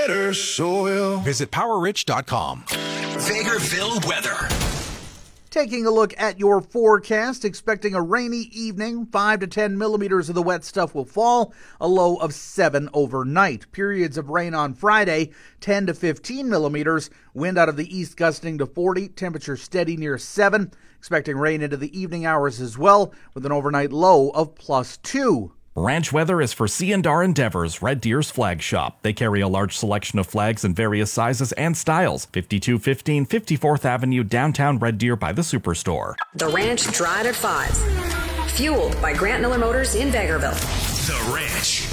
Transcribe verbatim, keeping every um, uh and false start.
better soil. Visit power rich dot com. Vegreville weather. Taking a look at your forecast, expecting a rainy evening. five to ten millimeters of the wet stuff will fall, a low of seven overnight. Periods of rain on Friday, ten to fifteen millimeters. Wind out of the east gusting to forty. Temperature steady near seven. Expecting rain into the evening hours as well, with an overnight low of plus two. Ranch weather is for C and R Endeavors, Red Deer's flag shop. They carry a large selection of flags in various sizes and styles. fifty-two fifteen fifty-fourth Avenue, downtown Red Deer by the Superstore. The Ranch Drive at five. Fueled by Grant Miller Motors in Vegreville. The Ranch.